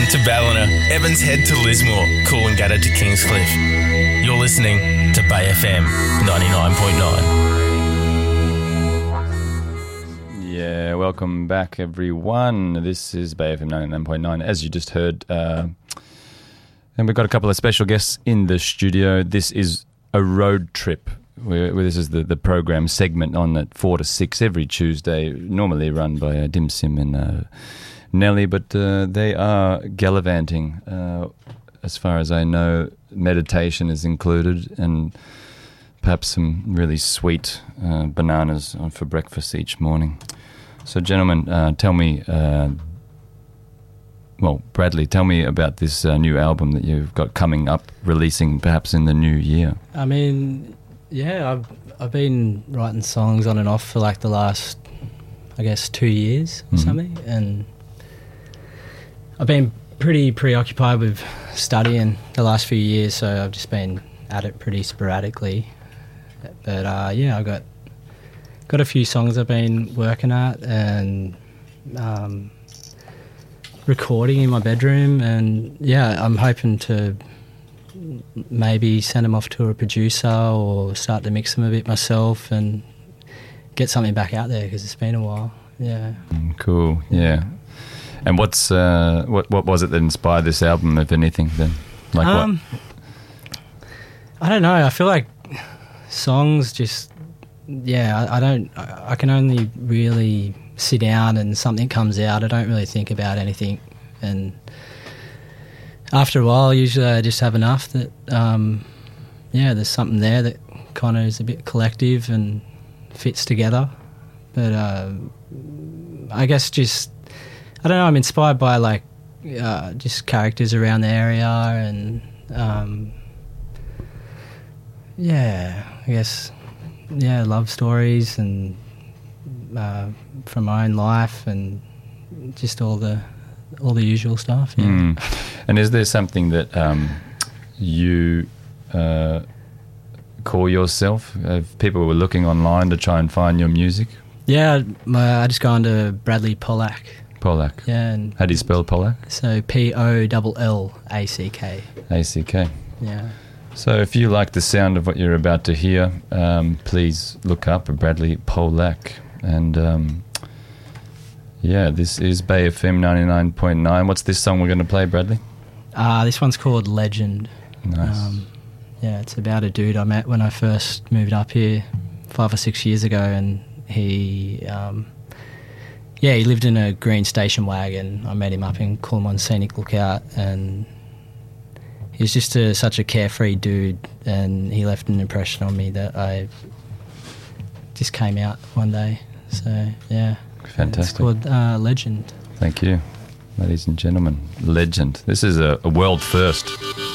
Darwin to Ballina, Evans Head to Lismore, Coolangatta to Kingscliff. You're listening to Bay FM 99.9. Yeah, welcome back, everyone. This is Bay FM 99.9, as you just heard. And we've got a couple of special guests in the studio. This is a road trip. Where this is the program segment on at 4 to 6 every Tuesday, normally run by Dim Sim and Nelly, but they are gallivanting. As far as I know, meditation is included and perhaps some really sweet bananas for breakfast each morning. So, gentlemen, tell me, Bradley, tell me about this new album that you've got coming up, releasing perhaps in the new year. I mean, yeah, I've been writing songs on and off for like the last, I guess, 2 years or something, and I've been pretty preoccupied with studying the last few years, so I've just been at it pretty sporadically. But yeah, I've got a few songs I've been working at and recording in my bedroom, and yeah, I'm hoping to maybe send them off to a producer or start to mix them a bit myself and get something back out there because it's been a while. Yeah. Cool. Yeah. And what was it that inspired this album, if anything? Then, like what? I don't know. I feel like songs just, yeah. I can only really sit down and something comes out. I don't really think about anything, and after a while, usually I just have enough that, there's something there that kind of is a bit collective and fits together. But I guess just, I don't know, I'm inspired by like just characters around the area and, love stories and from my own life and just all the usual stuff. Yeah. And is there something that you call yourself? If people were looking online to try and find your music? Yeah, I just go under Bradley Pollack. Pollack. Yeah. And how do you spell Pollack? So Pollack. ACK. Yeah. So if you like the sound of what you're about to hear, please look up Bradley Pollack. And this is Bay FM 99.9. What's this song we're going to play, Bradley? This one's called Legend. Nice. It's about a dude I met when I first moved up here 5 or 6 years ago, and he lived in a green station wagon. I met him up in Coolmon Scenic Lookout, and he was just such a carefree dude, and he left an impression on me that I just came out one day. So, yeah. Fantastic. It's called Legend. Thank you. Ladies and gentlemen, Legend. This is a world first.